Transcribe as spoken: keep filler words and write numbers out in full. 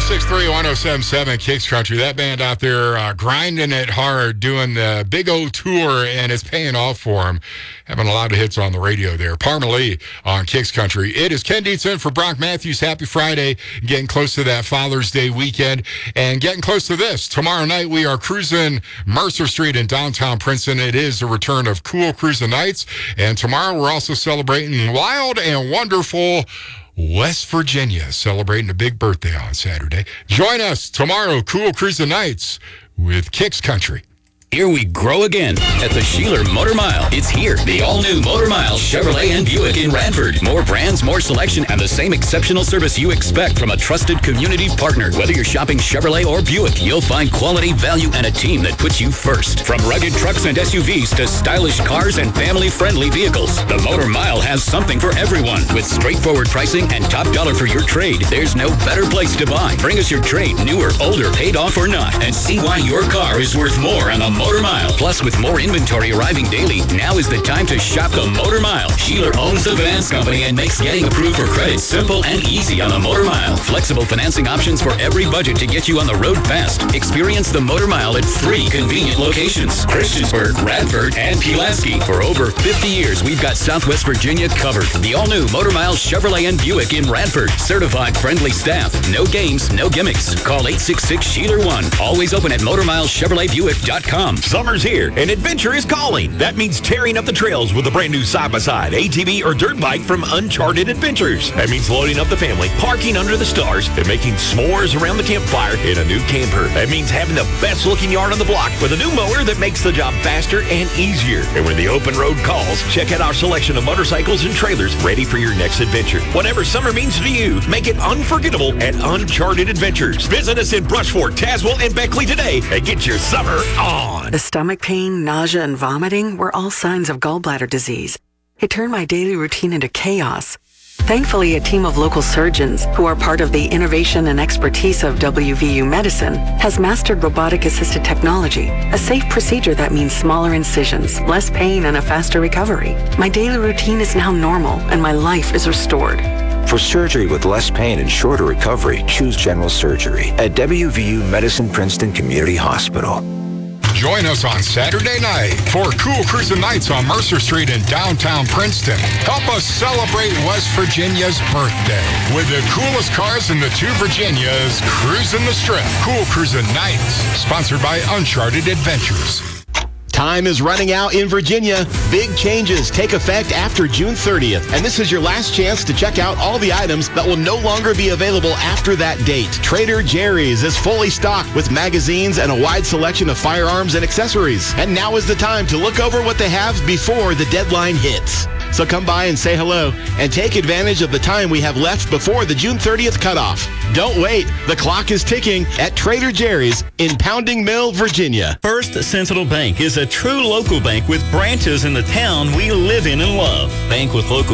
six three, one oh seven seven Kicks Country. That band out there uh, grinding it hard, doing the big old tour, and it's paying off for them. Having a lot of hits on the radio there. Parma Lee on Kicks Country. It is Ken Dietz in for Brock Matthews. Happy Friday. Getting close to that Father's Day weekend and getting close to this. Tomorrow night we are cruising Mercer Street in downtown Princeton. It is the return of Cool Cruising Nights. And tomorrow we're also celebrating wild and wonderful West Virginia, celebrating a big birthday on Saturday. Join us tomorrow, Cool Cruising Nights with Kicks Country. Here we grow again at the Sheeler Motor Mile. It's here, the all-new Motor Mile Chevrolet and Buick in Radford. More brands, more selection, and the same exceptional service you expect from a trusted community partner. Whether you're shopping Chevrolet or Buick, you'll find quality, value, and a team that puts you first. From rugged trucks and S U Vs to stylish cars and family-friendly vehicles, the Motor Mile has something for everyone. With straightforward pricing and top dollar for your trade, there's no better place to buy. Bring us your trade, new or older, paid off or not, and see why your car is worth more on the Motor Mile. Plus, with more inventory arriving daily, now is the time to shop the Motor Mile. Sheeler owns the Vance Company and makes getting approved for credit simple and easy on the Motor Mile. Flexible financing options for every budget to get you on the road fast. Experience the Motor Mile at three convenient locations: Christiansburg, Radford, and Pulaski. For over fifty years, we've got Southwest Virginia covered. The all-new Motor Mile Chevrolet and Buick in Radford. Certified friendly staff. No games, no gimmicks. Call eight six six, Sheeler one. Always open at motor mile chevrolet buick dot com. Summer's here, and adventure is calling. That means tearing up the trails with a brand new side-by-side, A T V, or dirt bike from Uncharted Adventures. That means loading up the family, parking under the stars, and making s'mores around the campfire in a new camper. That means having the best-looking yard on the block with a new mower that makes the job faster and easier. And when the open road calls, check out our selection of motorcycles and trailers ready for your next adventure. Whatever summer means to you, make it unforgettable at Uncharted Adventures. Visit us in Brushford, Tazewell, and Beckley today and get your summer on. The stomach pain, nausea, and vomiting were all signs of gallbladder disease. It turned my daily routine into chaos. Thankfully, a team of local surgeons, who are part of the innovation and expertise of W V U Medicine, has mastered robotic-assisted technology, a safe procedure that means smaller incisions, less pain, and a faster recovery. My daily routine is now normal, and my life is restored. For surgery with less pain and shorter recovery, choose general surgery at W V U Medicine Princeton Community Hospital. Join us on Saturday night for Cool Cruising Nights on Mercer Street in downtown Princeton. Help us celebrate West Virginia's birthday with the coolest cars in the two Virginias cruising the strip. Cool Cruising Nights, sponsored by Uncharted Adventures. Time is running out in Virginia. Big changes take effect after June thirtieth, and this is your last chance to check out all the items that will no longer be available after that date. Trader Jerry's is fully stocked with magazines and a wide selection of firearms and accessories. And now is the time to look over what they have before the deadline hits. So come by and say hello and take advantage of the time we have left before the June thirtieth cutoff. Don't wait. The clock is ticking at Trader Jerry's in Pounding Mill, Virginia. First Sentinel Bank is a true local bank with branches in the town we live in and love. Bank with local